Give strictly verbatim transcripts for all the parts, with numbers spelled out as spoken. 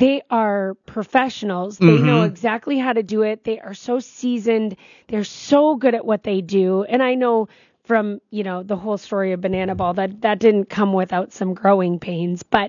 they are professionals. They mm-hmm. know exactly how to do it. They are so seasoned. They're so good at what they do. And I know from, you know, the whole story of Banana Ball that that didn't come without some growing pains, but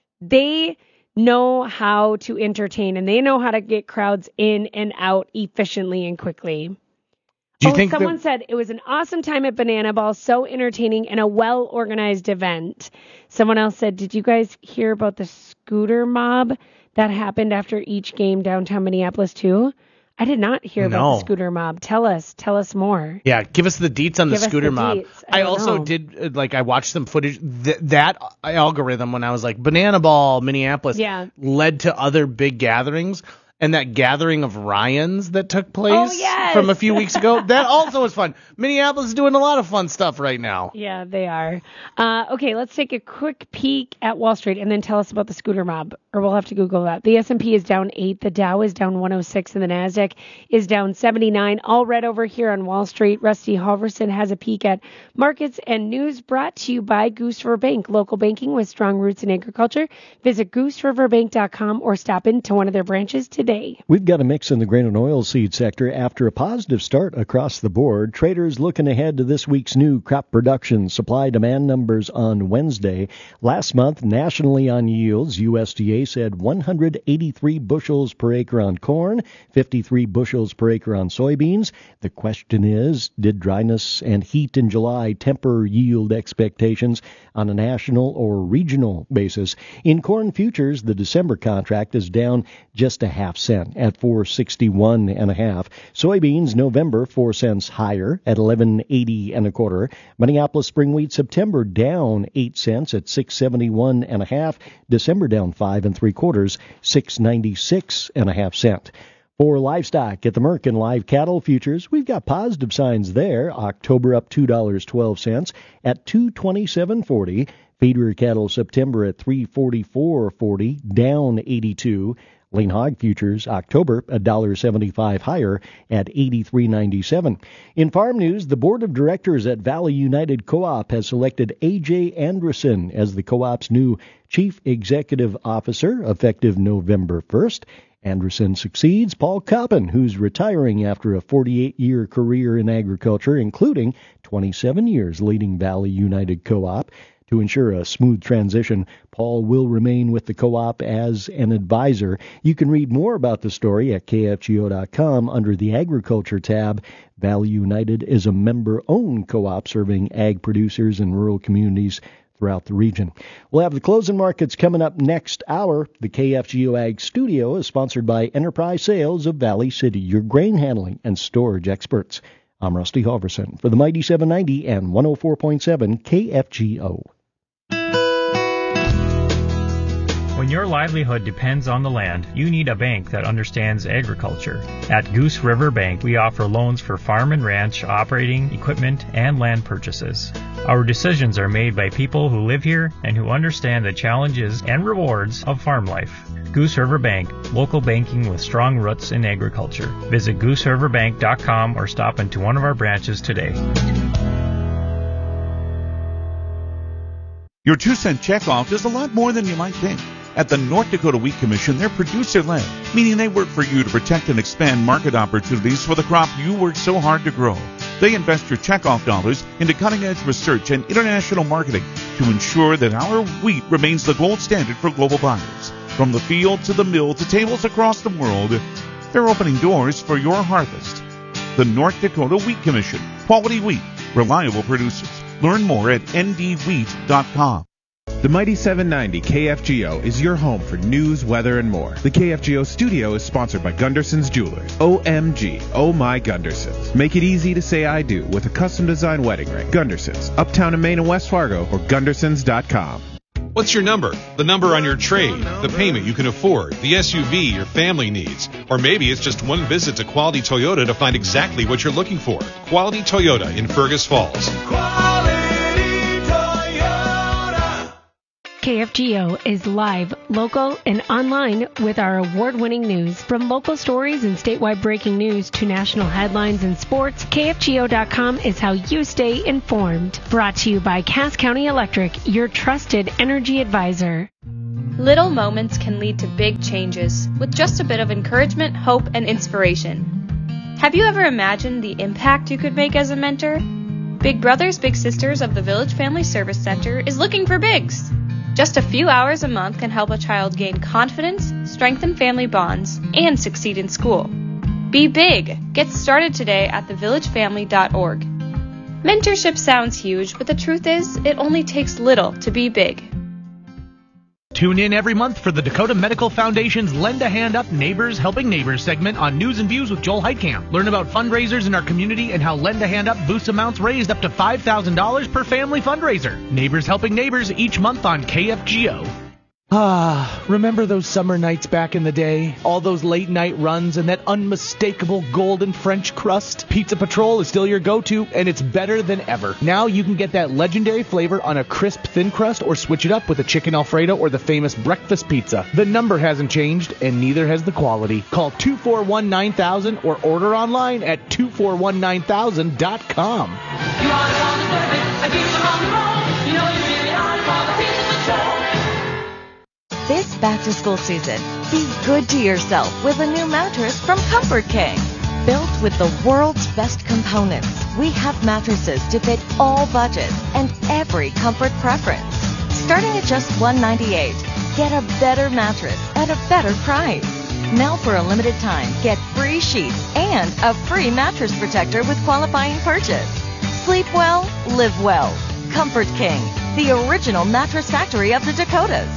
they know how to entertain and they know how to get crowds in and out efficiently and quickly. Do you oh, think someone that... said it was an awesome time at Banana Ball, so entertaining and a well-organized event. Someone else said, did you guys hear about the scooter mob that happened after each game downtown Minneapolis too? I did not hear no. about the scooter mob. Tell us. Tell us more. Yeah, give us the deets on give the scooter the mob. Deets. I, I also know. did, like, I watched some footage. Th- that algorithm, when I was like, Banana Ball, Minneapolis, yeah. led to other big gatherings. And that gathering of Ryans that took place oh, yes. from a few weeks ago, that also was fun. Minneapolis is doing a lot of fun stuff right now. Yeah, they are. Uh, okay, let's take a quick peek at Wall Street and then tell us about the scooter mob, or we'll have to Google that. The S and P is down eight, the Dow is down one oh six, and the NASDAQ is down seventy-nine. All red over here on Wall Street. Rusty Halverson has a peek at markets and news brought to you by Goose River Bank, local banking with strong roots in agriculture. Visit goose river bank dot com or stop into one of their branches today. We've got a mix in the grain and oilseed sector after a positive start across the board. Traders looking ahead to this week's new crop production supply-demand numbers on Wednesday. Last month, nationally on yields, U S D A said one hundred eighty-three bushels per acre on corn, fifty-three bushels per acre on soybeans. The question is, did dryness and heat in July temper yield expectations on a national or regional basis? In corn futures, the December contract is down just a half cent at four sixty-one and a half. Soybeans November four cents higher at eleven eighty and a quarter. Minneapolis spring wheat September down eight cents at six seventy-one and a half. December down five and three quarters, six ninety-six and a half cent. For livestock at the Merck and live cattle futures, we've got positive signs there. October up two dollars and twelve cents at two twenty-seven forty. Feeder cattle September at three forty-four forty, down eighty-two. Lean hog futures, October, one dollar and seventy-five higher at eighty-three ninety-seven. In farm news, the board of directors at Valley United Co-op has selected A J Anderson as the co-op's new chief executive officer, effective November first. Anderson succeeds Paul Coppin, who's retiring after a forty-eight-year career in agriculture, including twenty-seven years leading Valley United Co-op. To ensure a smooth transition, Paul will remain with the co-op as an advisor. You can read more about the story at K F G O dot com under the Agriculture tab. Valley United is a member-owned co-op serving ag producers in rural communities throughout the region. We'll have the closing markets coming up next hour. The K F G O Ag Studio is sponsored by Enterprise Sales of Valley City, your grain handling and storage experts. I'm Rusty Halverson for the Mighty seven ninety and one oh four point seven K F G O. When your livelihood depends on the land, you need a bank that understands agriculture. At Goose River Bank, we offer loans for farm and ranch, operating, equipment, and land purchases. Our decisions are made by people who live here and who understand the challenges and rewards of farm life. Goose River Bank, local banking with strong roots in agriculture. Visit goose river bank dot com or stop into one of our branches today. Your two-cent checkoff is a lot more than you might think. At the North Dakota Wheat Commission, they're producer-led, meaning they work for you to protect and expand market opportunities for the crop you work so hard to grow. They invest your checkoff dollars into cutting-edge research and international marketing to ensure that our wheat remains the gold standard for global buyers. From the field to the mill to tables across the world, they're opening doors for your harvest. The North Dakota Wheat Commission. Quality wheat. Reliable producers. Learn more at N D wheat dot com. The Mighty seven ninety K F G O is your home for news, weather, and more. The K F G O studio is sponsored by Gunderson's Jewelers. O M G, oh my Gundersons. Make it easy to say I do with a custom design wedding ring. Gundersons, uptown in Maine and West Fargo, or gundersons dot com. What's your number? The number on your trade, the payment you can afford, the S U V your family needs. Or maybe it's just one visit to Quality Toyota to find exactly what you're looking for. Quality Toyota in Fergus Falls. K F G O is live, local, and online with our award-winning news. From local stories and statewide breaking news to national headlines and sports, K F G O dot com is how you stay informed. Brought to you by Cass County Electric, your trusted energy advisor. Little moments can lead to big changes with just a bit of encouragement, hope, and inspiration. Have you ever imagined the impact you could make as a mentor? Big Brothers Big Sisters of the Village Family Service Center is looking for bigs. Just a few hours a month can help a child gain confidence, strengthen family bonds, and succeed in school. Be big. Get started today at the village family dot org. Mentorship sounds huge, but the truth is, it only takes little to be big. Tune in every month for the Dakota Medical Foundation's Lend a Hand Up Neighbors Helping Neighbors segment on News and Views with Joel Heitkamp. Learn about fundraisers in our community and how Lend a Hand Up boosts amounts raised up to five thousand dollars per family fundraiser. Neighbors Helping Neighbors each month on K F G O. Ah, remember those summer nights back in the day? All those late night runs and that unmistakable golden French crust? Pizza Patrol is still your go-to, and it's better than ever. Now you can get that legendary flavor on a crisp thin crust or switch it up with a chicken Alfredo or the famous breakfast pizza. The number hasn't changed, and neither has the quality. Call two four one nine thousand or order online at two four one nine thousand dot com. You are the one that serve it, and you are on the road. You know you really are for the Pizza Patrol. This back-to-school season, be good to yourself with a new mattress from Comfort King. Built with the world's best components, we have mattresses to fit all budgets and every comfort preference. Starting at just one hundred ninety-eight dollars, get a better mattress at a better price. Now for a limited time, get free sheets and a free mattress protector with qualifying purchase. Sleep well, live well. Comfort King, the original mattress factory of the Dakotas.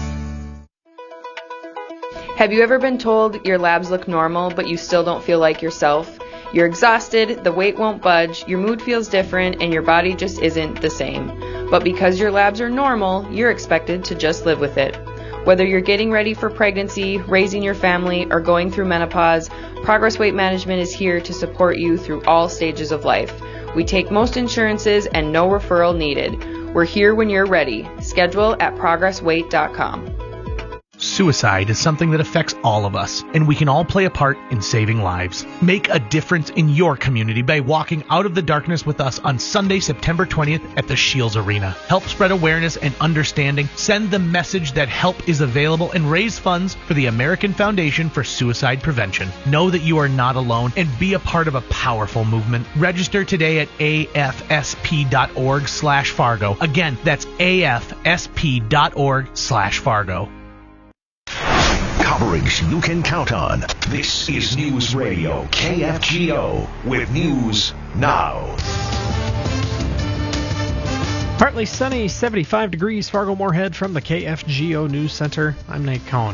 Have you ever been told your labs look normal, but you still don't feel like yourself? You're exhausted, the weight won't budge, your mood feels different, and your body just isn't the same. But because your labs are normal, you're expected to just live with it. Whether you're getting ready for pregnancy, raising your family, or going through menopause, Progress Weight Management is here to support you through all stages of life. We take most insurances and no referral needed. We're here when you're ready. Schedule at progress weight dot com. Suicide is something that affects all of us, and we can all play a part in saving lives. Make a difference in your community by walking out of the darkness with us on Sunday, September twentieth at the Shields Arena. Help spread awareness and understanding, send the message that help is available, and raise funds for the American Foundation for Suicide Prevention. Know that you are not alone and be a part of a powerful movement. Register today at A F S P dot org slash Fargo. Again, that's A F S P dot org slash Fargo. Coverage you can count on. This is News Radio K F G O with News Now. Partly sunny, seventy-five degrees, Fargo-Moorhead from the K F G O News Center. I'm Nate Cohn.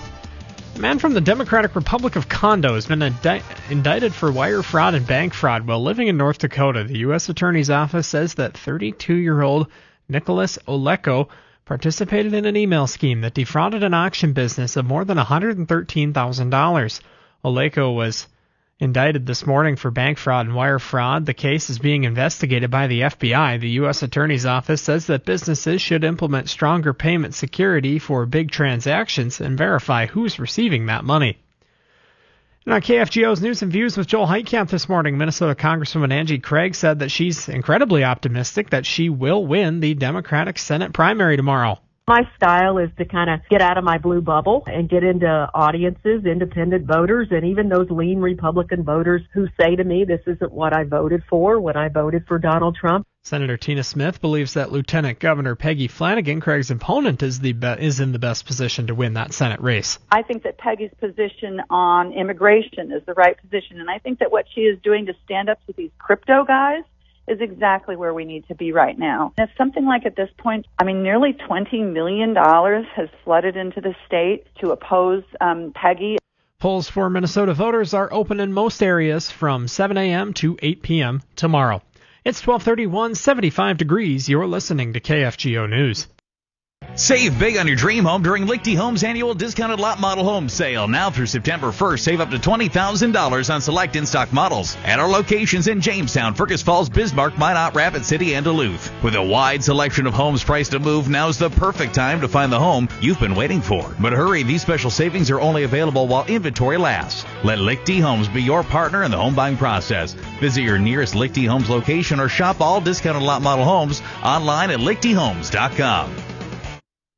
A man from the Democratic Republic of Congo has been indi- indicted for wire fraud and bank fraud while living in North Dakota. The U S Attorney's Office says that thirty-two-year-old Nicholas Oleko participated in an email scheme that defrauded an auction business of more than one hundred thirteen thousand dollars. Oleko was indicted this morning for bank fraud and wire fraud. The case is being investigated by the F B I. The U S Attorney's Office says that businesses should implement stronger payment security for big transactions and verify who's receiving that money. And on K F G O's News and Views with Joel Heitkamp this morning, Minnesota Congresswoman Angie Craig said that she's incredibly optimistic that she will win the Democratic Senate primary tomorrow. My style is to kind of get out of my blue bubble and get into audiences, independent voters, and even those lean Republican voters who say to me, this isn't what I voted for when I voted for Donald Trump. Senator Tina Smith believes that Lieutenant Governor Peggy Flanagan, Craig's opponent, is the be- is in the best position to win that Senate race. I think that Peggy's position on immigration is the right position, and I think that what she is doing to stand up to these crypto guys is exactly where we need to be right now. And if something like at this point, I mean, nearly twenty million dollars has flooded into the state to oppose um, Peggy. Polls for Minnesota voters are open in most areas from seven a.m. to eight p.m. tomorrow. It's twelve thirty-one, seventy-five degrees. You're listening to K F G O News. Save big on your dream home during Lichty Homes annual discounted lot model home sale. Now through September first, save up to twenty thousand dollars on select in-stock models at our locations in Jamestown, Fergus Falls, Bismarck, Minot, Rapid City, and Duluth. With a wide selection of homes priced to move, now's the perfect time to find the home you've been waiting for. But hurry, these special savings are only available while inventory lasts. Let Lichty Homes be your partner in the home buying process. Visit your nearest Lichty Homes location or shop all discounted lot model homes online at lichty homes dot com.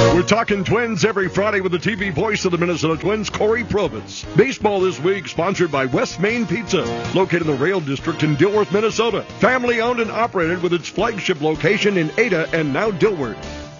We're talking Twins every Friday with the T V voice of the Minnesota Twins, Corey Provitz. Baseball this week sponsored by West Main Pizza, located in the Rail District in Dilworth, Minnesota. Family owned and operated with its flagship location in Ada and now Dilworth.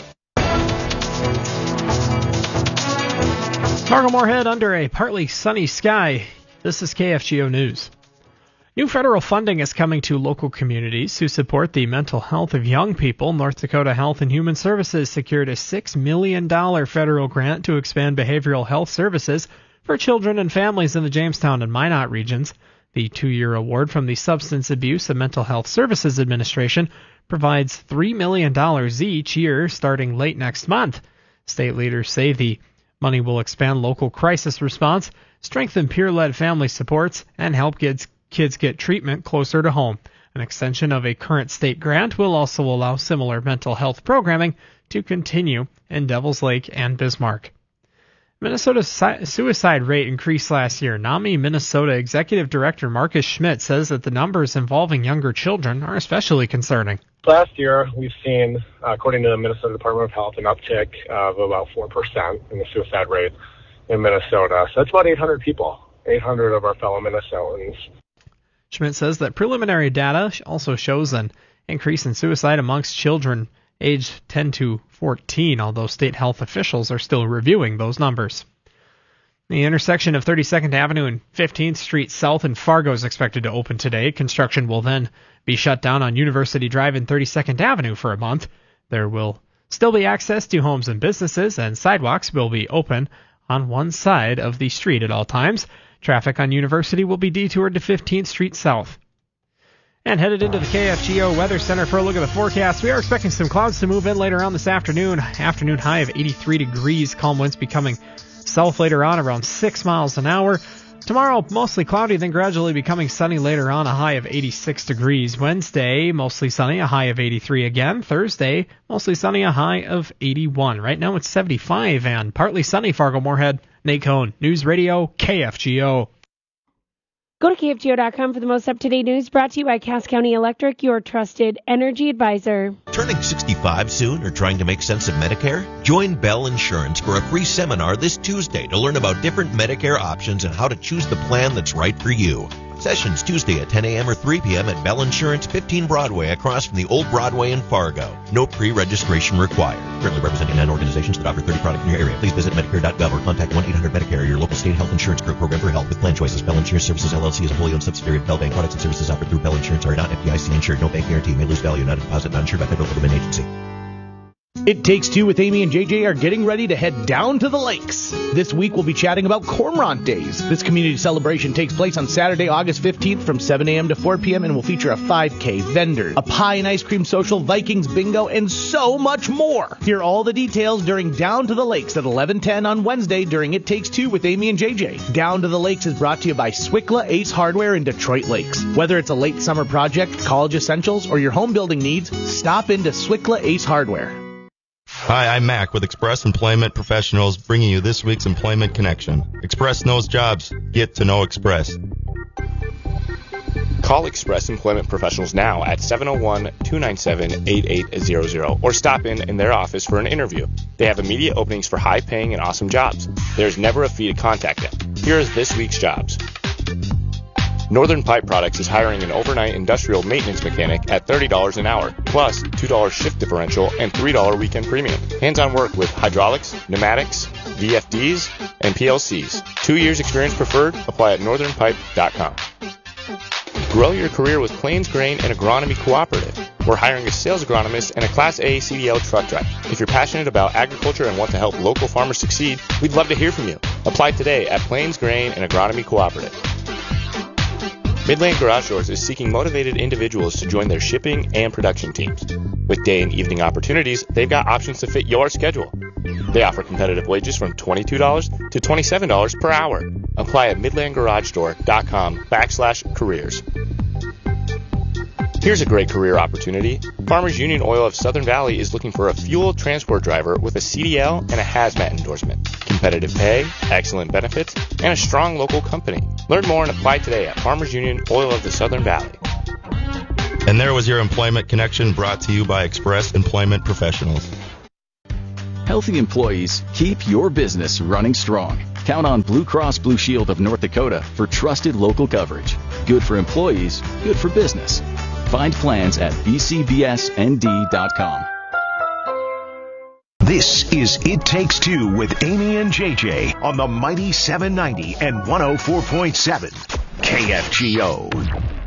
Fargo-Moorhead under a partly sunny sky. This is K F G O News. New federal funding is coming to local communities to support the mental health of young people. North Dakota Health and Human Services secured a six million dollars federal grant to expand behavioral health services for children and families in the Jamestown and Minot regions. The two-year award from the Substance Abuse and Mental Health Services Administration provides three million dollars each year starting late next month. State leaders say the money will expand local crisis response, strengthen peer-led family supports, and help kids kids get treatment closer to home. An extension of a current state grant will also allow similar mental health programming to continue in Devils Lake and Bismarck. Minnesota's suicide rate increased last year. NAMI Minnesota Executive Director Marcus Schmidt says that the numbers involving younger children are especially concerning. Last year, we've seen, uh, according to the Minnesota Department of Health, an uptick of about four percent in the suicide rate in Minnesota. So that's about eight hundred people, eight hundred of our fellow Minnesotans. Schmidt says that preliminary data also shows an increase in suicide amongst children aged ten to fourteen, although state health officials are still reviewing those numbers. The intersection of thirty-second Avenue and fifteenth Street South in Fargo is expected to open today. Construction will then be shut down on University Drive and thirty-second Avenue for a month. There will still be access to homes and businesses, and sidewalks will be open on one side of the street at all times. Traffic on University will be detoured to fifteenth Street South. And headed into the K F G O Weather Center for a look at the forecast. We are expecting some clouds to move in later on this afternoon. Afternoon high of eighty-three degrees. Calm winds becoming south later on around six miles an hour. Tomorrow, mostly cloudy, then gradually becoming sunny later on, a high of eighty-six degrees. Wednesday, mostly sunny, a high of eighty-three again. Thursday, mostly sunny, a high of eighty-one. Right now it's seventy-five and partly sunny. Fargo-Moorhead, Nate Cohn, News Radio, K F G O. Go to K F G O dot com for the most up-to-date news, brought to you by Cass County Electric, your trusted energy advisor. Turning sixty-five soon or trying to make sense of Medicare? Join Bell Insurance for a free seminar this Tuesday to learn about different Medicare options and how to choose the plan that's right for you. Sessions Tuesday at ten a.m. or three p.m. at Bell Insurance, fifteen Broadway, across from the Old Broadway in Fargo. No pre-registration required. Currently representing nine organizations that offer thirty products in your area. Please visit Medicare dot gov or contact one eight hundred Medicare, your local state health insurance group program for help with plan choices. Bell Insurance Services, L L C is a wholly owned subsidiary of Bell Bank. Products and services offered through Bell Insurance are not F D I C insured. No bank guarantee. May lose value. Not a deposit. Not insured by federal government agency. It Takes Two with Amy and J J are getting ready to head down to the lakes. This week we'll be chatting about Cormorant Days. This community celebration takes place on Saturday, August fifteenth from seven a.m. to four p.m. and will feature a five K, vendors, a pie and ice cream social, Vikings bingo, and so much more. Hear all the details during Down to the Lakes at eleven ten on Wednesday during It Takes Two with Amy and J J. Down to the Lakes is brought to you by Swickla Ace Hardware in Detroit Lakes. Whether it's a late summer project, college essentials, or your home building needs, stop into Swickla Ace Hardware. Hi, I'm Mac with Express Employment Professionals, bringing you this week's Employment Connection. Express knows jobs. Get to know Express. Call Express Employment Professionals now at seven oh one, two nine seven, eight eight zero zero or stop in in their office for an interview. They have immediate openings for high-paying and awesome jobs. There's never a fee to contact them. Here is this week's jobs. Northern Pipe Products is hiring an overnight industrial maintenance mechanic at thirty dollars an hour, plus two dollars shift differential and three dollars weekend premium. Hands-on work with hydraulics, pneumatics, V F Ds, and P L Cs. Two years experience preferred. Apply at northern pipe dot com. Grow your career with Plains Grain and Agronomy Cooperative. We're hiring a sales agronomist and a Class A C D L truck driver. If you're passionate about agriculture and want to help local farmers succeed, we'd love to hear from you. Apply today at Plains Grain and Agronomy Cooperative. Midland Garage Doors is seeking motivated individuals to join their shipping and production teams. With day and evening opportunities, they've got options to fit your schedule. They offer competitive wages from twenty-two dollars to twenty-seven dollars per hour. Apply at midland garage door dot com backslash careers. Here's a great career opportunity. Farmers Union Oil of Southern Valley is looking for a fuel transport driver with a C D L and a hazmat endorsement. Competitive pay, excellent benefits, and a strong local company. Learn more and apply today at Farmers Union Oil of the Southern Valley. And there was your Employment Connection brought to you by Express Employment Professionals. Healthy employees keep your business running strong. Count on Blue Cross Blue Shield of North Dakota for trusted local coverage. Good for employees, good for business. Find plans at b c b s n d dot com. This is It Takes Two with Amy and J J on the mighty seven ninety and one oh four point seven K F G O.